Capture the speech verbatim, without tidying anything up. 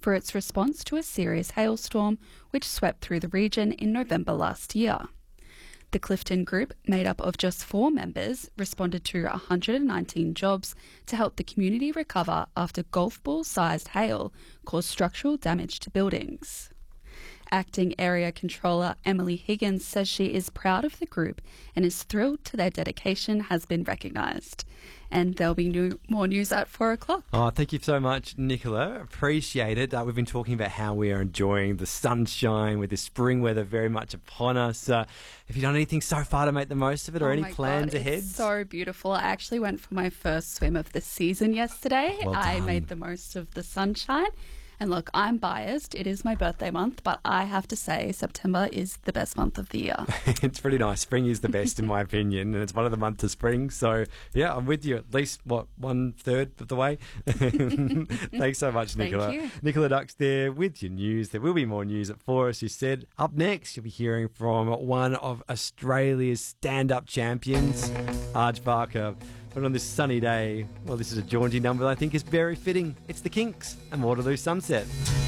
for its response to a serious hailstorm which swept through the region in November last year. The Clifton Group, made up of just four members, responded to one hundred nineteen jobs to help the community recover after golf ball-sized hail caused structural damage to buildings. Acting Area Controller Emily Higgins says she is proud of the group and is thrilled to their dedication has been recognised. And there'll be new, more news at four o'clock. Oh, thank you so much, Nicola. Appreciate it. Uh, we've been talking about how we are enjoying the sunshine with the spring weather very much upon us. Uh, have you done anything so far to make the most of it, or oh any my plans God, ahead? It's so beautiful. I actually went for my first swim of the season yesterday. Well I done. made the most of the sunshine. And look, I'm biased. It is my birthday month, but I have to say September is the best month of the year. It's pretty nice. Spring is the best in my opinion, and it's one of the months of spring. So, yeah, I'm with you at least, what, one third of the way? Thanks so much, Nicola. Thank you. Nicola Dux there with your news. There will be more news at four, as you said. Up next, you'll be hearing from one of Australia's stand-up champions, Arj Barker. But on this sunny day, well, this is a jaunty number that I think is very fitting. It's the Kinks and Waterloo Sunset.